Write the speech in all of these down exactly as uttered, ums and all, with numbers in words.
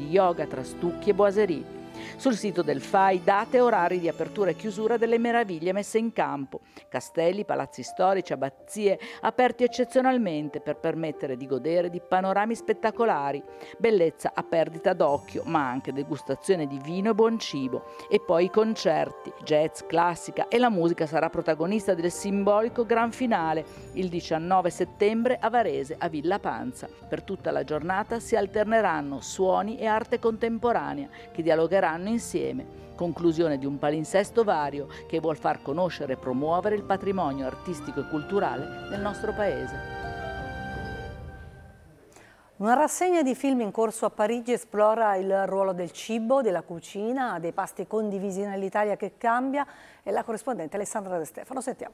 yoga tra stucchi e boiserie. Sul sito del F A I date e orari di apertura e chiusura delle meraviglie messe in campo. Castelli, palazzi storici, abbazie aperti eccezionalmente per permettere di godere di panorami spettacolari, bellezza a perdita d'occhio, ma anche degustazione di vino e buon cibo. E poi i concerti, jazz, classica, e la musica sarà protagonista del simbolico gran finale il diciannove settembre a Varese, a Villa Panza. Per tutta la giornata si alterneranno suoni e arte contemporanea che dialogheranno insieme. Conclusione di un palinsesto vario che vuol far conoscere e promuovere il patrimonio artistico e culturale del nostro paese. Una rassegna di film in corso a Parigi esplora il ruolo del cibo, della cucina, dei pasti condivisi nell'Italia che cambia, e la corrispondente Alessandra De Stefano. Sentiamo.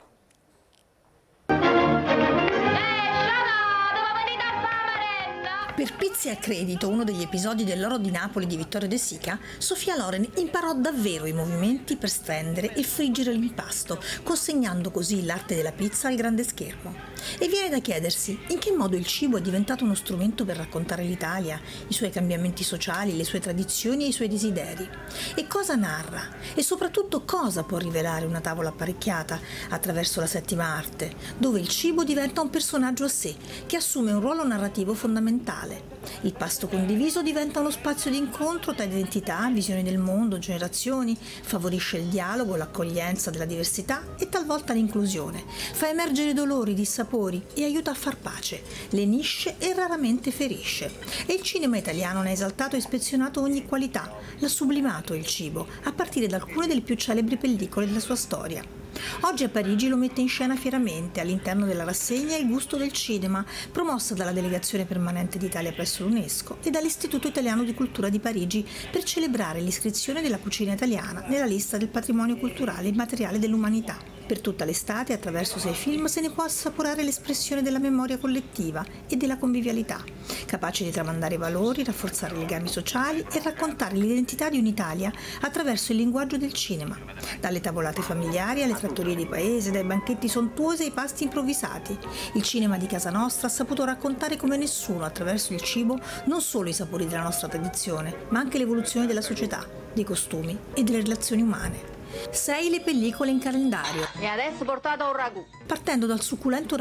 Per Pizzi a credito, uno degli episodi dell'Oro di Napoli di Vittorio De Sica, Sofia Loren imparò davvero i movimenti per stendere e friggere l'impasto, consegnando così l'arte della pizza al grande schermo. E viene da chiedersi in che modo il cibo è diventato uno strumento per raccontare l'Italia, i suoi cambiamenti sociali, le sue tradizioni e i suoi desideri. E cosa narra? E soprattutto cosa può rivelare una tavola apparecchiata attraverso la settima arte, dove il cibo diventa un personaggio a sé, che assume un ruolo narrativo fondamentale. Il pasto condiviso diventa uno spazio di incontro tra identità, visioni del mondo, generazioni, favorisce il dialogo, l'accoglienza della diversità e talvolta l'inclusione, fa emergere dolori, dissapori e aiuta a far pace, lenisce e raramente ferisce. E il cinema italiano ne ha esaltato e ispezionato ogni qualità, l'ha sublimato il cibo, a partire da alcune delle più celebri pellicole della sua storia. Oggi a Parigi lo mette in scena fieramente all'interno della rassegna Il gusto del cinema, promossa dalla Delegazione Permanente d'Italia presso l'UNESCO e dall'Istituto Italiano di Cultura di Parigi per celebrare l'iscrizione della cucina italiana nella lista del patrimonio culturale immateriale dell'umanità. Per tutta l'estate, attraverso sei film, se ne può assaporare l'espressione della memoria collettiva e della convivialità, capace di tramandare valori, rafforzare i legami sociali e raccontare l'identità di un'Italia attraverso il linguaggio del cinema, dalle tavolate familiari alle trattorie di paese, dai banchetti sontuosi ai pasti improvvisati. Il cinema di casa nostra ha saputo raccontare come nessuno attraverso il cibo non solo i sapori della nostra tradizione, ma anche l'evoluzione della società, dei costumi e delle relazioni umane. Sei le pellicole in calendario. E adesso portato un ragù. Partendo dal succulento